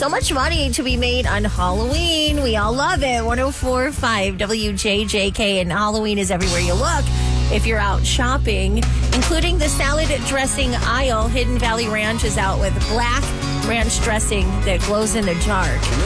So much money to be made on Halloween. We all love it. 104.5 WJJK, and Halloween is everywhere you look. If you're out shopping, including the salad dressing aisle, Hidden Valley Ranch is out with black ranch dressing that glows in the dark.